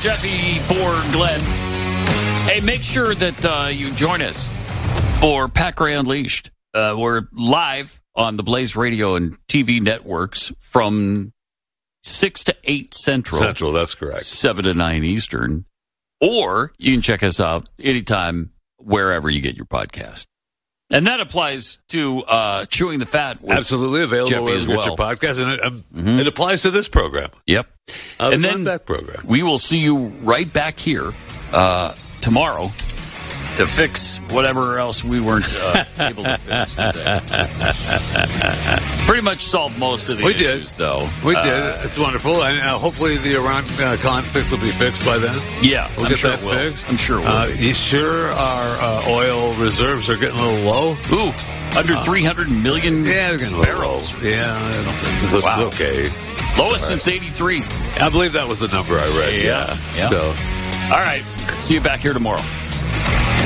Jeffy for Glenn. Hey, make sure that you join us for Pat Gray Unleashed. We're live on the Blaze Radio and TV networks from 6 to 8 Central. Central, that's correct. 7 to 9 Eastern. Or you can check us out anytime, wherever you get your podcast. And that applies to Chewing the Fat. Absolutely available Jeffy as well. Your podcast, and it applies to this program. Yep. And then that program. We will see you right back here tomorrow to fix whatever else we weren't able to fix today. Pretty much solved most of the issues, though. We did. It's wonderful. And hopefully the Iran conflict will be fixed by then. Yeah, we'll get that fixed. I'm sure it will. You sure our oil reserves are getting a little low? Ooh, under 300 million they're getting barrels. Yeah, it's okay. Lowest since 83. I believe that was the number I read. Yeah. So, all right. See you back here tomorrow.